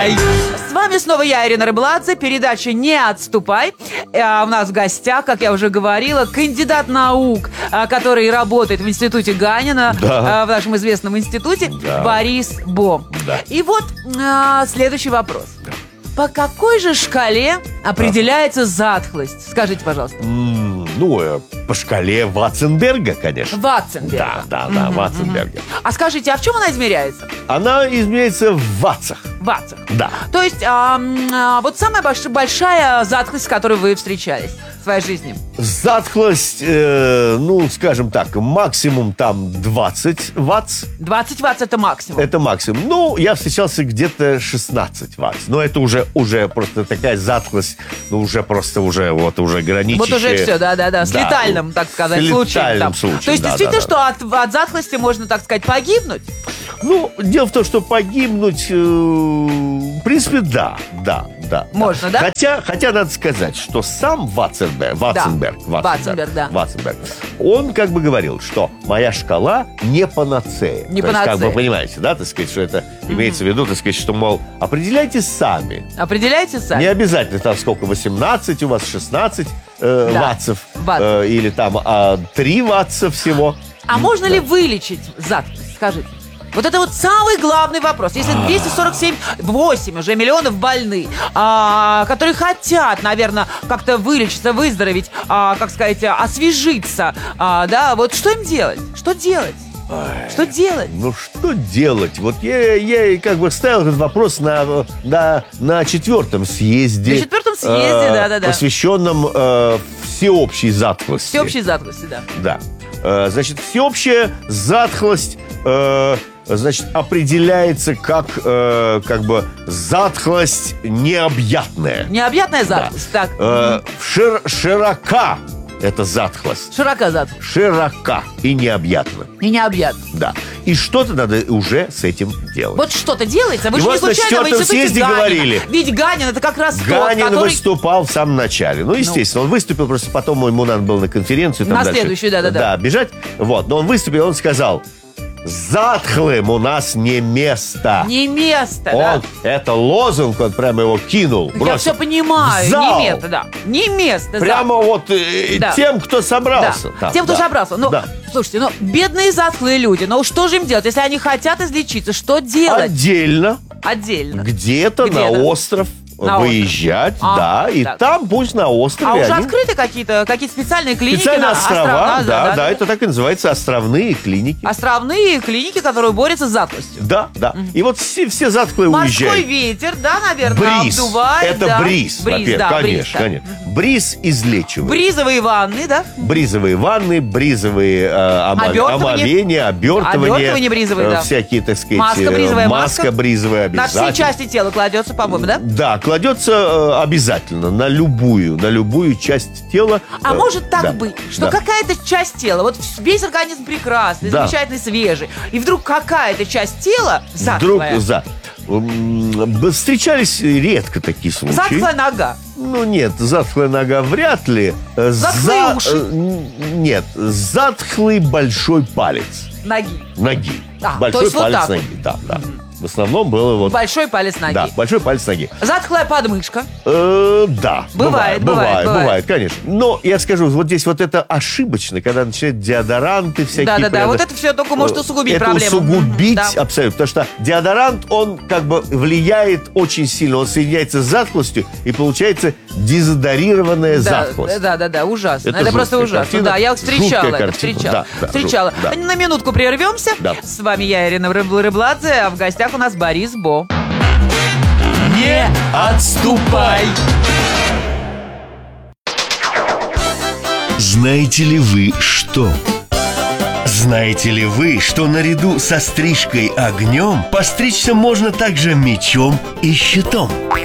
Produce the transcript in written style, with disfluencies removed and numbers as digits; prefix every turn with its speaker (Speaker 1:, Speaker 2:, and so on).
Speaker 1: отступай.
Speaker 2: С вами снова я, Ирина Рыбладзе, передача «Не отступай». У нас в гостях, как я уже говорила, кандидат наук, который работает в институте Ганина, в нашем известном институте, Борис Бо. И вот следующий вопрос. По какой же шкале определяется затхлость? Скажите, пожалуйста.
Speaker 1: По шкале Ватценберга, конечно.
Speaker 2: Ватценберга.
Speaker 1: Да, Ватценберга.
Speaker 2: А скажите, а в чем она измеряется?
Speaker 1: Она измеряется в ватцах.
Speaker 2: В ватцах.
Speaker 1: Да.
Speaker 2: То есть, вот самая большая затхлость, с которой вы встречались в своей жизни?
Speaker 1: Затхлость, скажем так, максимум там 20 ватц.
Speaker 2: 20 ватц это максимум?
Speaker 1: Это максимум. Я встречался где-то 16 ватц. Но это уже просто такая затхлость, уже граничащая.
Speaker 2: Вот уже все, да. С летальным, так сказать, случаем. То есть, действительно, что от затхлости можно, так сказать, погибнуть?
Speaker 1: Дело в том, что погибнуть, в принципе, да.
Speaker 2: Можно, да?
Speaker 1: Хотя надо сказать, что сам Ватценберг, он как бы говорил, что моя шкала не панацея.
Speaker 2: Не
Speaker 1: То есть,
Speaker 2: панацея.
Speaker 1: как вы понимаете, да, так сказать, что это имеется в виду, так сказать, что, мол, определяйте сами.
Speaker 2: Определяйте сами.
Speaker 1: Не обязательно там сколько, 18 у вас, 16 ватцев, или там 3 ватца всего.
Speaker 2: А можно ли вылечить затхлость? Скажите. Вот это вот самый главный вопрос. Если 247,8 уже миллионов больных, которые хотят, наверное, как-то вылечиться, выздороветь, освежиться, вот что им делать? Что делать? Что делать?
Speaker 1: Что делать? Вот я как бы ставил этот вопрос на 4-м съезде.
Speaker 2: На 4-м съезде, да.
Speaker 1: Посвященном всеобщей затхлости.
Speaker 2: Всеобщей затхлости, да.
Speaker 1: Да. Значит, всеобщая затхлость... определяется как затхлость необъятная.
Speaker 2: Необъятная затхлость, так.
Speaker 1: Широка эта затхлость.
Speaker 2: Широка затхлость.
Speaker 1: Широка и необъятна.
Speaker 2: И необъятна.
Speaker 1: Да. И что-то надо уже с этим делать.
Speaker 2: Вот что-то делается. Вы же не
Speaker 1: на
Speaker 2: случайно в
Speaker 1: 4-м
Speaker 2: институте
Speaker 1: съезде
Speaker 2: Ганина.
Speaker 1: говорили.
Speaker 2: Ведь Ганин это как раз
Speaker 1: Ганин
Speaker 2: который...
Speaker 1: выступал в самом начале. Естественно, он выступил, просто потом ему надо было на конференцию.
Speaker 2: На следующую, да.
Speaker 1: Да, бежать. Но он выступил, он сказал... Затхлым у нас не место.
Speaker 2: Не место,
Speaker 1: Это лозунг, он прямо его кинул.
Speaker 2: Я все понимаю.
Speaker 1: Зал.
Speaker 2: Не место, да. Не место.
Speaker 1: Прямо тем, кто собрался.
Speaker 2: Да. Тем, кто собрался. Слушайте, бедные затхлые люди. Что же им делать, если они хотят излечиться? Что делать?
Speaker 1: Отдельно. Где-то на остров. Выезжать, и там пусть на острове.
Speaker 2: А уже открыты какие-то специальные клиники?
Speaker 1: Специальные острова, да, это так и называется, островные клиники.
Speaker 2: Островные клиники, которые борются с затхлостью.
Speaker 1: Да. И вот все затхлые уезжают.
Speaker 2: Морской ветер, да, наверное,
Speaker 1: бриз.
Speaker 2: обдувает.
Speaker 1: Это бриз, во-первых, конечно. Бриз излечивает.
Speaker 2: Бризовые ванны, да?
Speaker 1: Бризовые ванны, бризовые омовения, обертывания.
Speaker 2: Бризовые, да.
Speaker 1: Всякие, так сказать,
Speaker 2: маска
Speaker 1: бризовая обязательно.
Speaker 2: На все части тела кладется, по-моему, да?
Speaker 1: Да, кладется обязательно на любую часть тела.
Speaker 2: А может так быть, что какая-то часть тела, вот весь организм прекрасный, замечательный, свежий, и вдруг какая-то часть тела затхлая. Встречались редко такие случаи. Затхлая нога.
Speaker 1: Нет, затхлая нога вряд ли.
Speaker 2: Затхлые уши.
Speaker 1: Нет, затхлый большой палец. Ноги. Большой палец ноги, да. В основном было
Speaker 2: большой палец ноги.
Speaker 1: Да, большой палец ноги.
Speaker 2: Затхлая подмышка.
Speaker 1: Да.
Speaker 2: Бывает,
Speaker 1: конечно. Но я скажу, вот здесь вот это ошибочно, когда начинают деодоранты всякие.
Speaker 2: Да. Вот это все только может усугубить проблему.
Speaker 1: Это усугубить абсолютно. Потому что деодорант, он как бы влияет очень сильно. Он соединяется с затхлостью, и получается дезодорированная затхлость.
Speaker 2: Да, ужасно. Это просто ужасно.
Speaker 1: Картина.
Speaker 2: Да, я встречала.
Speaker 1: Встречала.
Speaker 2: На минутку прервемся.
Speaker 1: Да.
Speaker 2: С вами я, Ирина Рыбладзе, а в гостях у нас Борис Бо.
Speaker 1: Не отступай!
Speaker 3: Знаете ли вы что? Знаете ли вы, что наряду со стрижкой огнем постричься можно также мечом и щитом?